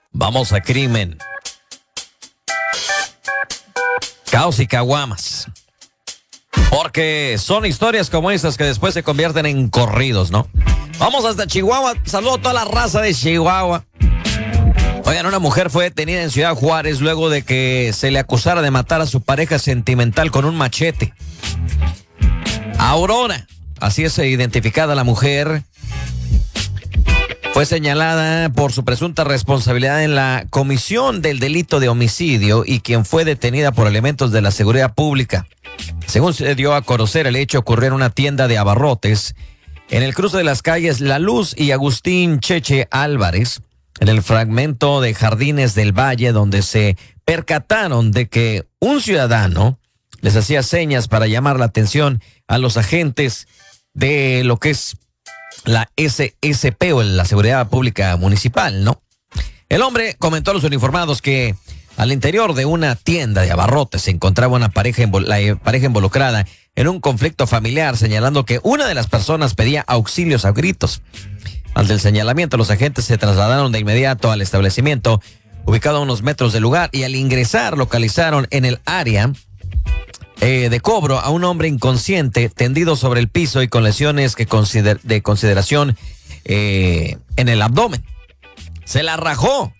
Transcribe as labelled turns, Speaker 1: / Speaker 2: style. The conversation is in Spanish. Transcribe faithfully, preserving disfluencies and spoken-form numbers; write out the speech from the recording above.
Speaker 1: Vamos a crimen. Caos y caguamas. Porque son historias como estas que después se convierten en corridos, ¿no? Vamos hasta Chihuahua. Saludo a toda la raza de Chihuahua. Oigan, una mujer fue detenida en Ciudad Juárez luego de que se le acusara de matar a su pareja sentimental con un machete. Aurora, así es identificada la mujer, fue señalada por su presunta responsabilidad en la comisión del delito de homicidio y quien fue detenida por elementos de la seguridad pública. Según se dio a conocer, el hecho ocurrió en una tienda de abarrotes en el cruce de las calles La Luz y Agustín Cheche Álvarez, en el fragmento de Jardines del Valle, donde se percataron de que un ciudadano les hacía señas para llamar la atención a los agentes de lo que es la S S P o la Seguridad Pública Municipal, ¿no? El hombre comentó a los uniformados que al interior de una tienda de abarrotes se encontraba una pareja, la pareja involucrada en un conflicto familiar, señalando que una de las personas pedía auxilios a gritos. Ante el señalamiento, los agentes se trasladaron de inmediato al establecimiento, ubicado a unos metros del lugar, y al ingresar localizaron en el área eh, de cobro a un hombre inconsciente, tendido sobre el piso y con lesiones que consider- de consideración eh, en el abdomen. Se la rajó